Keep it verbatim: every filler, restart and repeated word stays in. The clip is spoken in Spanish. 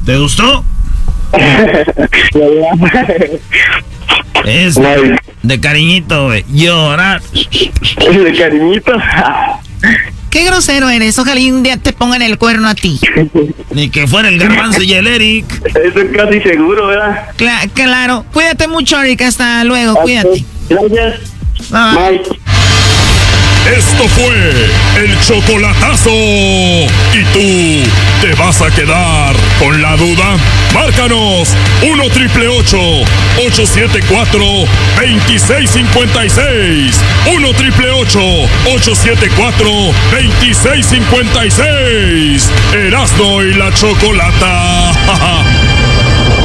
¿Te gustó? Es de, de cariñito, güey. Llorar. De cariñito. Qué grosero eres. Ojalá un día te pongan el cuerno a ti. Ni que fuera el Garbanzo y el Eric. Eso es casi seguro, ¿verdad? Cla- claro. Cuídate mucho, Eric. Hasta luego. Cuídate. Gracias. Bye. Bye. Esto fue el chocolatazo. ¿Y tú te vas a quedar con la duda? Márcanos uno triple ocho, ocho siete cuatro, dos seis cinco seis. uno triple ocho, ocho siete cuatro, dos seis cinco seis. Erasmo y la Chocolata.